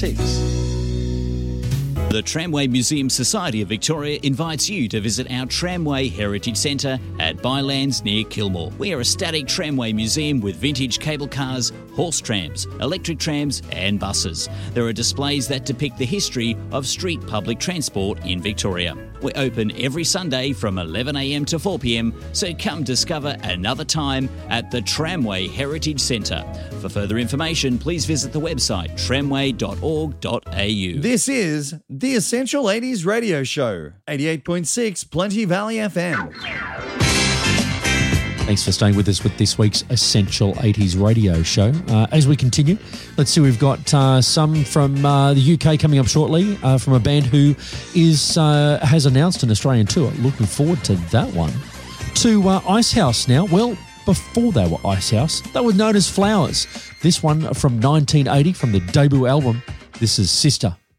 The Tramway Museum Society of Victoria invites you to visit our Tramway Heritage Centre at Bylands near Kilmore. We are a static tramway museum with vintage cable cars, horse trams, electric trams and buses. There are displays that depict the history of street public transport in Victoria. We're open every Sunday from 11am to 4pm, so come discover another time at the Tramway Heritage Centre. For further information, please visit the website tramway.org.au. This is the Essential 80s Radio Show, 88.6 Plenty Valley FM. Thanks for staying with us with this week's Essential 80s Radio Show. As we continue, let's see, we've got some from the UK coming up shortly, from a band who has announced an Australian tour. Looking forward to that one. To Icehouse now. Well, before they were Icehouse, they were known as Flowers. This one from 1980 from the debut album. This is Sister.